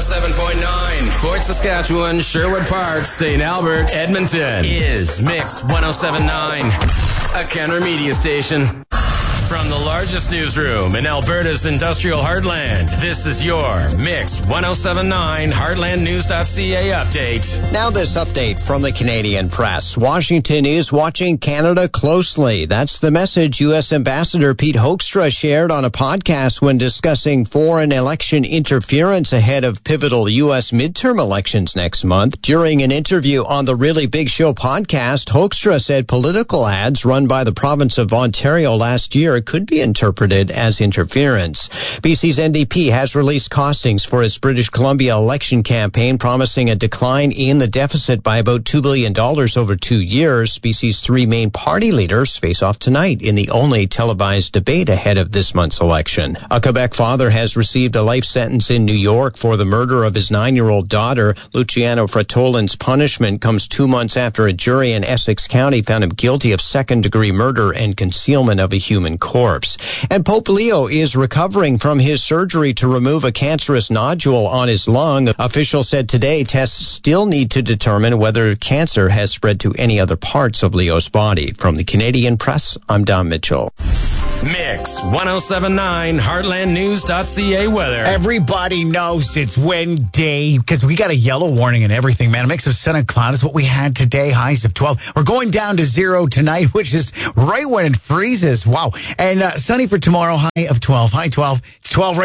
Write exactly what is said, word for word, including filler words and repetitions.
seven point nine. Fort Saskatchewan, Sherwood Park, Saint Albert, Edmonton is Mix one oh seven point nine, a Kenner media station. From the largest newsroom in Alberta's industrial heartland, this is your Mix one oh seven point nine heartland news dot c a update. Now this update from the Canadian press. Washington is watching Canada closely. That's the message U S Ambassador Pete Hoekstra shared on a podcast when discussing foreign election interference ahead of pivotal U S midterm elections next month. During an interview on the Really Big Show podcast, Hoekstra said political ads run by the province of Ontario last year could be interpreted as interference. B C's N D P has released costings for its British Columbia election campaign, promising a decline in the deficit by about two billion dollars over two years. B C's three main party leaders face off tonight in the only televised debate ahead of this month's election. A Quebec father has received a life sentence in New York for the murder of his nine-year-old daughter. Luciano Fratolin's punishment comes two months after a jury in Essex County found him guilty of second-degree murder and concealment of a human corpse. And Pope Leo is recovering from his surgery to remove a cancerous nodule on his lung. Officials said today tests still need to determine whether cancer has spread to any other parts of Leo's body. From the Canadian Press, I'm Don Mitchell. Mix one oh seven point nine heartland news dot c a weather. Everybody knows it's wind day because we got a yellow warning and everything, man. A mix of sun and cloud is what we had today. Highs of twelve. We're going down to zero tonight, which is right when it freezes. Wow. And uh, sunny for tomorrow. High of twelve. High twelve. It's twelve right